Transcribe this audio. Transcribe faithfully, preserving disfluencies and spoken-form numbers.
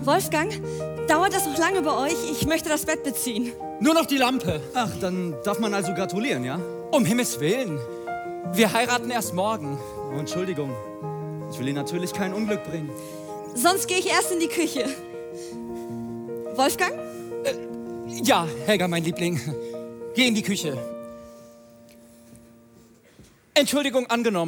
Wolfgang, dauert das noch lange bei euch? Ich möchte das Bett beziehen. Nur noch die Lampe. Ach, dann darf man also gratulieren, ja? Um Himmels Willen. Wir heiraten erst morgen. Oh, Entschuldigung. Ich will Ihnen natürlich kein Unglück bringen. Sonst gehe ich erst in die Küche. Wolfgang? Ja, Helga, mein Liebling. Geh in die Küche. Entschuldigung angenommen.